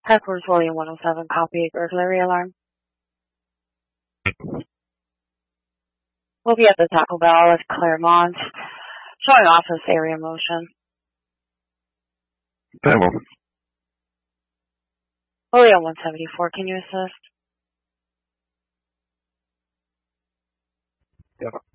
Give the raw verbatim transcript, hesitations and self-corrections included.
Headquarters William one oh seven, copy burglary alarm. We'll be at the Taco Bell at Claremont, showing office area motion. Demo. William one seventy-four, can you assist? Yeah.